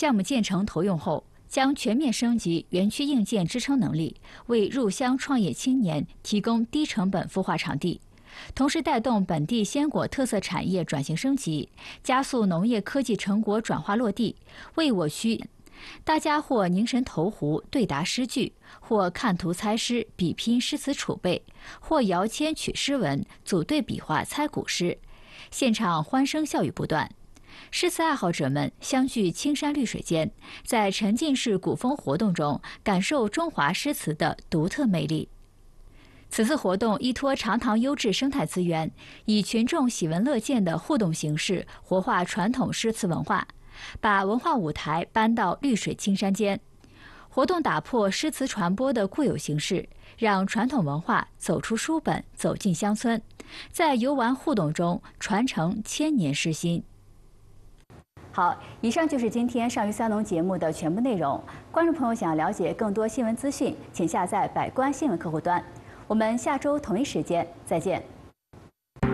项目建成投用后，将全面升级园区硬件支撑能力，为入乡创业青年提供低成本孵化场地，同时带动本地鲜果特色产业转型升级，加速农业科技成果转化落地，为我区大家或凝神投壶对答诗句，或看图猜诗比拼诗词储备，或摇签取诗文组队比划猜古诗，现场欢声笑语不断。诗词爱好者们相聚青山绿水间，在沉浸式古风活动中感受中华诗词的独特魅力。此次活动依托长塘优质生态资源，以群众喜闻乐见的互动形式活化传统诗词文化，把文化舞台搬到绿水青山间。活动打破诗词传播的固有形式，让传统文化走出书本，走进乡村，在游玩互动中传承千年诗心。好，以上就是今天上虞三农节目的全部内容。观众朋友想了解更多新闻资讯，请下载百官新闻客户端。我们下周同一时间再见。